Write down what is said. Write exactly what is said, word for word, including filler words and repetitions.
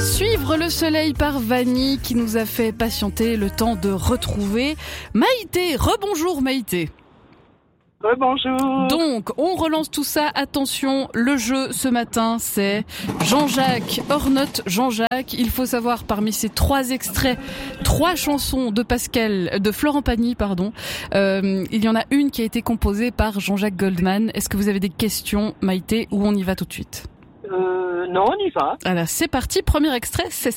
Suivre le soleil par Vanny qui nous a fait patienter le temps de retrouver Maïté. Rebonjour Maïté. Rebonjour. Donc, on relance tout ça. Attention, le jeu ce matin, c'est Jean-Jacques, hors note Jean-Jacques. Il faut savoir parmi ces trois extraits, trois chansons de Pascal, de Florent Pagny, pardon. Euh, il y en a une qui a été composée par Jean-Jacques Goldman. Est-ce que vous avez des questions, Maïté, ou on y va tout de suite? Euh, non, on y va. Alors, c'est parti. Premier extrait, c'est